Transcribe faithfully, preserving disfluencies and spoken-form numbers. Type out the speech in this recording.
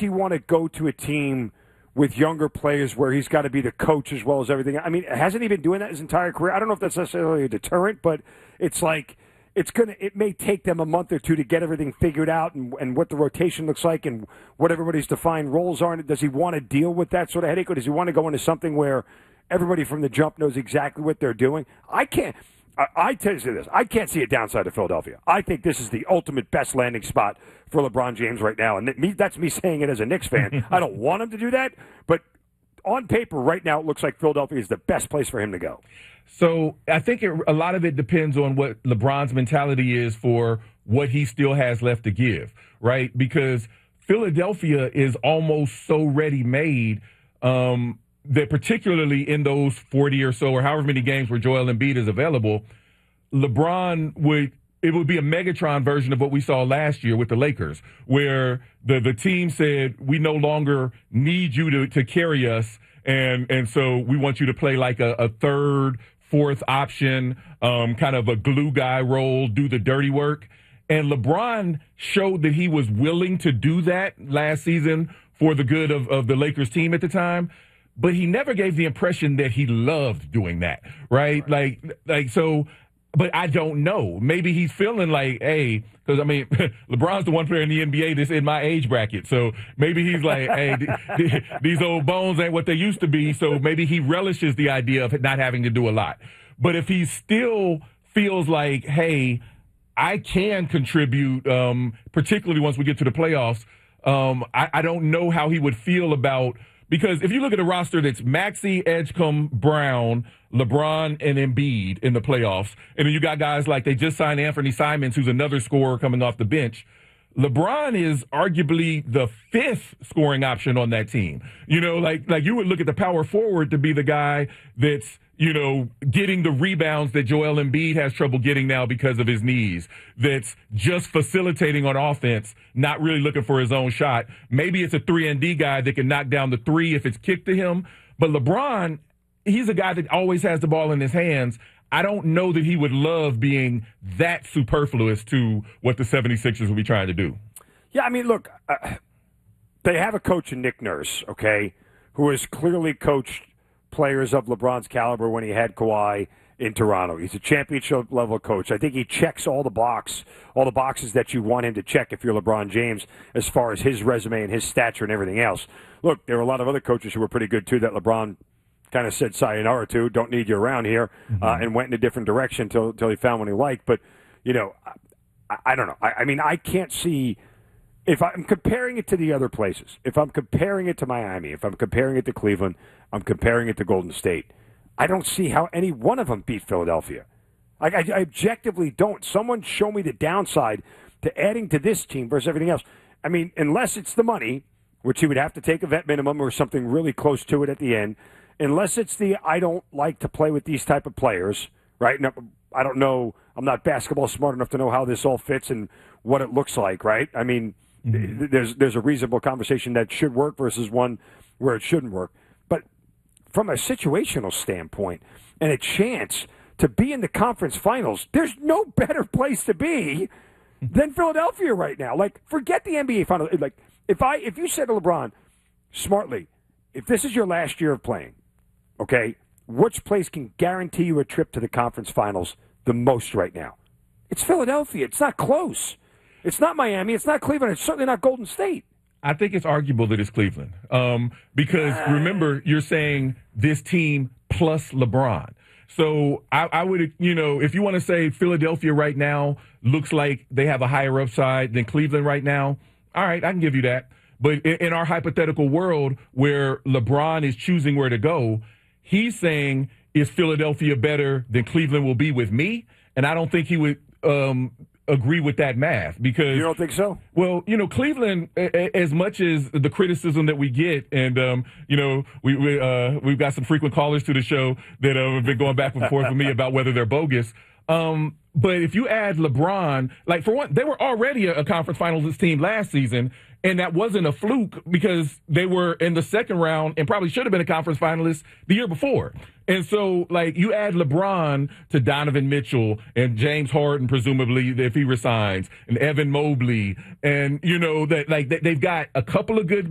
he want to go to a team with younger players where he's got to be the coach as well as everything? I mean, hasn't he been doing that his entire career? I don't know if that's necessarily a deterrent, but it's like it's gonna. It may take them a month or two to get everything figured out and, and what the rotation looks like and what everybody's defined roles are. Does he want to deal with that sort of headache, or does he want to go into something where everybody from the jump knows exactly what they're doing? I can't. I, I tell you this. I can't see a downside to Philadelphia. I think this is the ultimate best landing spot for LeBron James right now, and me, that's me saying it as a Knicks fan. I don't want him to do that, but on paper right now it looks like Philadelphia is the best place for him to go. So I think it, a lot of it depends on what LeBron's mentality is for what he still has left to give, right? Because Philadelphia is almost so ready-made um, that particularly in those forty or so or however many games where Joel Embiid is available, LeBron would – it would be a Megatron version of what we saw last year with the Lakers, where the, the team said, we no longer need you to, to carry us, and and so we want you to play like a, a third, fourth option, um, kind of a glue guy role, do the dirty work. And LeBron showed that he was willing to do that last season for the good of, of the Lakers team at the time. But he never gave the impression that he loved doing that, right? Like, like so, but I don't know. Maybe he's feeling like, hey, because, I mean, LeBron's the one player in the N B A that's in my age bracket. So maybe he's like, hey, th- th- these old bones ain't what they used to be. So maybe he relishes the idea of not having to do a lot. But if he still feels like, hey, I can contribute, um, particularly once we get to the playoffs, um, I, I don't know how he would feel about. Because if you look at a roster that's Maxey, Edgecombe, Brown, LeBron, and Embiid in the playoffs, and then you got guys like they just signed Anthony Simons, who's another scorer coming off the bench. LeBron is arguably the fifth scoring option on that team. You know, like like you would look at the power forward to be the guy that's, you know, getting the rebounds that Joel Embiid has trouble getting now because of his knees, that's just facilitating on offense, not really looking for his own shot. Maybe it's a three and D guy that can knock down the three if it's kicked to him. But LeBron, he's a guy that always has the ball in his hands. I don't know that he would love being that superfluous to what the 76ers will be trying to do. Yeah, I mean, look, uh, they have a coach in Nick Nurse, okay, who has clearly coached players of LeBron's caliber when he had Kawhi in Toronto. He's a championship-level coach. I think he checks all the box, all the boxes that you want him to check if you're LeBron James as far as his resume and his stature and everything else. Look, there were a lot of other coaches who were pretty good, too, that LeBron kind of said sayonara to, don't need you around here, mm-hmm. uh, and went in a different direction until until he found one he liked. But, you know, I, I don't know. I, I mean, I can't see, if I'm comparing it to the other places, if I'm comparing it to Miami, if I'm comparing it to Cleveland, I'm comparing it to Golden State, I don't see how any one of them beat Philadelphia. Like, I, I objectively don't. Someone show me the downside to adding to this team versus everything else. I mean, unless it's the money, which he would have to take a vet minimum or something really close to it at the end, unless it's the I don't like to play with these type of players, right? No, I don't know. I'm not basketball smart enough to know how this all fits and what it looks like, right? I mean, mm-hmm. there's there's a reasonable conversation that should work versus one where it shouldn't work. But from a situational standpoint and a chance to be in the conference finals, there's no better place to be than Philadelphia right now. Like, forget the N B A finals. Like, if I if you said to LeBron, smartly, if this is your last year of playing, okay, which place can guarantee you a trip to the conference finals the most right now? It's Philadelphia. It's not close. It's not Miami. It's not Cleveland. It's certainly not Golden State. I think it's arguable that it's Cleveland um, because, uh, remember, you're saying this team plus LeBron. So I, I would, you know, if you want to say Philadelphia right now looks like they have a higher upside than Cleveland right now, all right, I can give you that. But in, in our hypothetical world where LeBron is choosing where to go, he's saying, is Philadelphia better than Cleveland will be with me? And I don't think he would um, agree with that math because... You don't think so? Well, you know, Cleveland, a- as much as the criticism that we get, and, um, you know, we, we, uh, we've got some frequent callers to the show that uh, have been going back and forth with me about whether they're bogus. Um, but if you add LeBron, like, for one, they were already a, a conference finalist team last season, and that wasn't a fluke because they were in the second round and probably should have been a conference finalist the year before. And so, like, you add LeBron to Donovan Mitchell and James Harden, presumably, if he resigns, and Evan Mobley, and, you know, that like they've got a couple of good